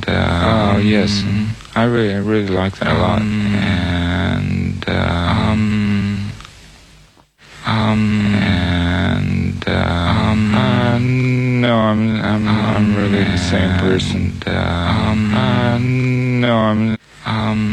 oh yes, I really like that a lot. No, I'm really the same person. No, I'm